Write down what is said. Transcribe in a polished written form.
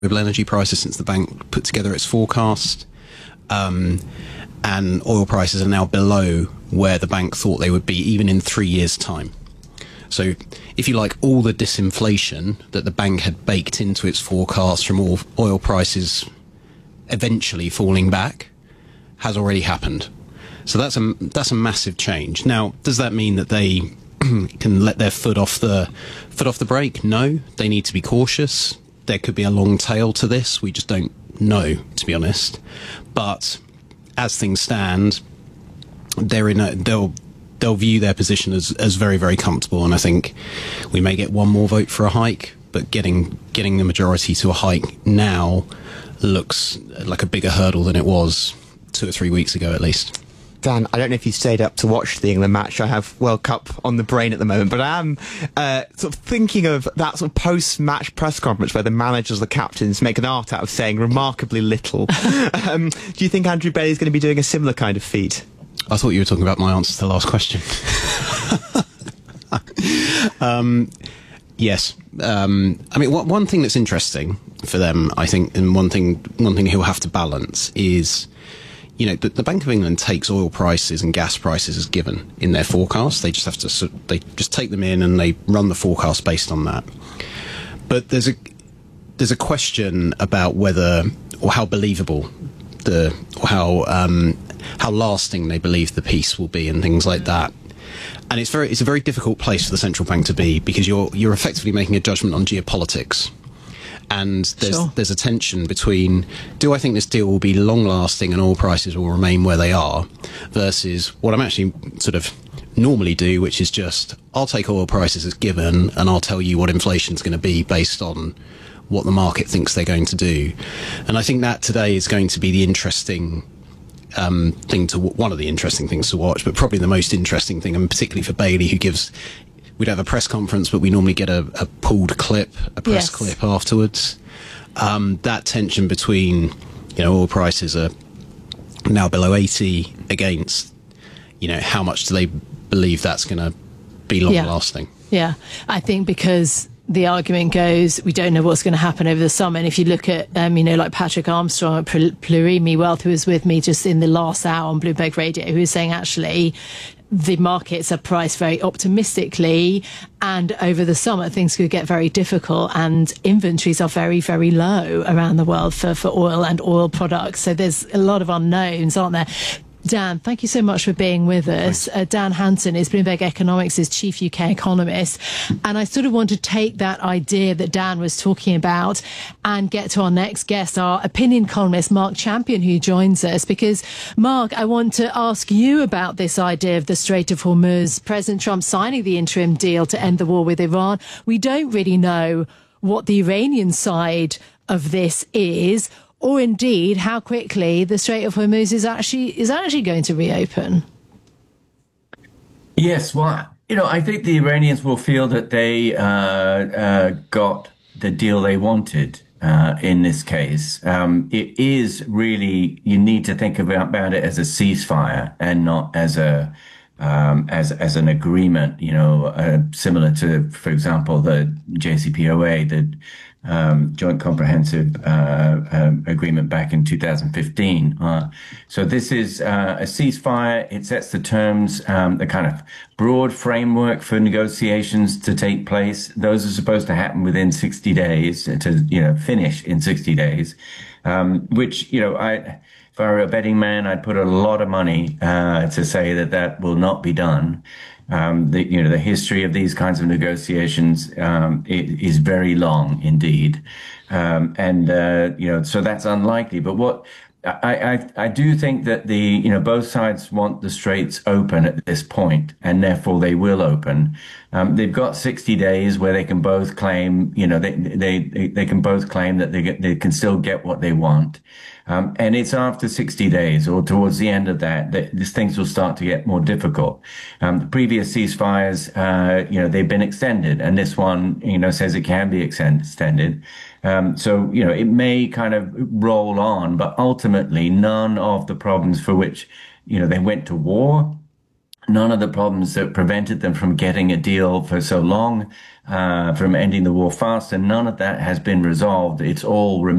global energy prices since the bank put together its forecast. And oil prices are now below where the bank thought they would be even in 3 years' time. So, if you like, all the disinflation that the bank had baked into its forecast from all oil prices eventually falling back has already happened. So that's a massive change. Now, does that mean that they can let their foot off the brake? No, they need to be cautious. There could be a long tail to this. We just don't know, to be honest. But as things stand, they'll view their position as very, very comfortable. And I think we may get one more vote for a hike, but getting the majority to a hike now looks like a bigger hurdle than it was 2 or 3 weeks ago, at least. Dan, I don't know if you stayed up to watch the England match. I have World Cup on the brain at the moment, but I am sort of thinking of that sort of post-match press conference where the managers, the captains, make an art out of saying remarkably little. Do you think Andrew Bailey is going to be doing a similar kind of feat? I thought you were talking about my answer to the last question. Yes. I mean, one thing that's interesting for them, I think, and one thing he'll have to balance is, you know, the Bank of England takes oil prices and gas prices as given in their forecast. They just have to, they just take them in and they run the forecast based on that. But there's a question about whether, or how believable how lasting they believe the peace will be and things like that. And it's a very difficult place for the central bank to be, because you're effectively making a judgment on geopolitics. And there's a tension between, do I think this deal will be long lasting and oil prices will remain where they are, versus what I'm actually sort of normally do, which is just, I'll take oil prices as given and I'll tell you what inflation's going to be based on what the market thinks they're going to do. And I think that today is going to be the interesting one of the interesting things to watch, but probably the most interesting thing, and particularly for Bailey, we'd have a press conference, but we normally get a pulled clip, a press clip afterwards. That tension between, you know, oil prices are now below 80 against, you know, how much do they believe that's going to be long lasting? Yeah, I think because the argument goes, we don't know what's going to happen over the summer. And if you look at, you know, like Patrick Armstrong at Plurimi Wealth, who was with me just in the last hour on Bloomberg Radio, who was saying actually the markets are priced very optimistically, and over the summer things could get very difficult, and inventories are very, very low around the world for oil and oil products. So there's a lot of unknowns, aren't there? Dan, thank you so much for being with us. Dan Hanson is Bloomberg Economics' chief UK economist. And I sort of want to take that idea that Dan was talking about and get to our next guest, our opinion columnist, Mark Champion, who joins us. Because, Mark, I want to ask you about this idea of the Strait of Hormuz, President Trump signing the interim deal to end the war with Iran. We don't really know what the Iranian side of this is, or indeed how quickly the Strait of Hormuz is actually going to reopen. Yes, well, you know, I think the Iranians will feel that they got the deal they wanted in this case. It is really, you need to think about it as a ceasefire and not as as an agreement, you know, similar to, for example, the JCPOA, the Joint Comprehensive Agreement back in 2015. So this is a ceasefire. It sets the terms, the kind of broad framework for negotiations to take place. Those are supposed to happen within 60 days to, you know, finish in 60 days, which, you know, if I were a betting man, I'd put a lot of money to say that will not be done. The history of these kinds of negotiations is very long indeed, so that's unlikely. But what I do think that both sides want the straits open at this point, and therefore they will open. They've got 60 days where they can both claim, they can both claim that they can still get what they want. And it's after 60 days or towards the end of that these things will start to get more difficult. The previous ceasefires, they've been extended, and this one, says it can be extended. So, it may kind of roll on, but ultimately none of the problems for which, they went to war none of the problems that prevented them from getting a deal for so long, from ending the war fast, and none of that has been resolved. It's all